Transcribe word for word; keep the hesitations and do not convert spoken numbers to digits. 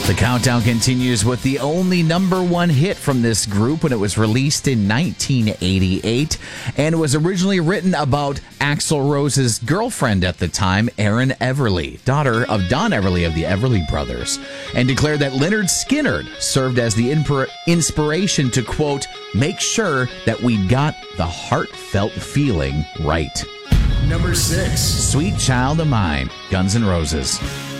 The countdown continues with the only number one hit from this group when it was released in nineteen eighty-eight. And it was originally written about Axl Rose's girlfriend at the time, Erin Everly, daughter of Don Everly of the Everly Brothers, and declared that Lynyrd Skynyrd served as the impor- inspiration to, quote, make sure that we got the heartfelt feeling right. Number six. Sweet Child of Mine, Guns N' Roses.